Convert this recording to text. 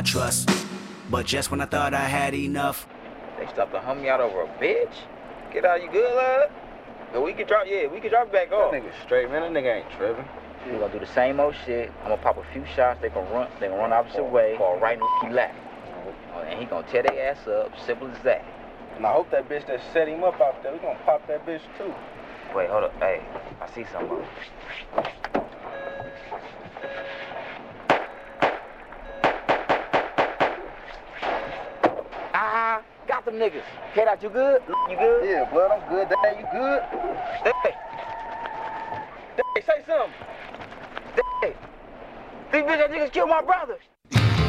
trust. But just when I thought I had enough, they stopped the homie out over a bitch. Get out, you good, lad? But we can drop it back off. That nigga straight, man. That nigga ain't tripping. We gonna do the same old shit. I'm gonna pop a few shots. They gonna run opposite way. Fall right in the lap. And he gonna tear their ass up. Simple as that. And I hope that bitch that set him up out there, we gonna pop that bitch too. Wait, hold up. Hey, I see something. Got them niggas. K-Dot, you good? You good? Yeah, blood, I'm good. Dad, you good? Hey, say something. Hey, these bitch niggas killed my brother.